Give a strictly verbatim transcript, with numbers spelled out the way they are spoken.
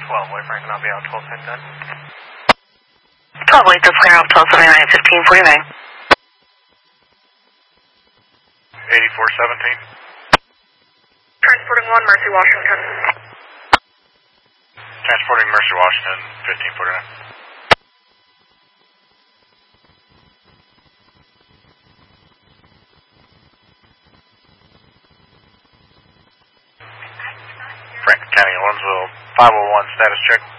twelve, White Franklin, I'll be out twelve ten ten. twelve, White, that's clear off twelve seventy-nine, fifteen forty-nine. eighty-four seventeen. Transporting one, Mercy, Washington. Transporting Mercy, Washington, fifteen forty-nine. Franklin County, Owensville, five oh one, status check.